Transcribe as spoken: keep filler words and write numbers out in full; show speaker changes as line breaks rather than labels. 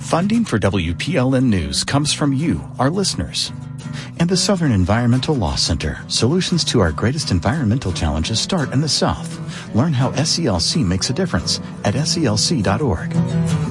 Funding for W P L N News comes from you, our listeners. And the Southern Environmental Law Center. Solutions to our greatest environmental challenges start in the South. Learn how S E L C makes a difference at S E L C dot org.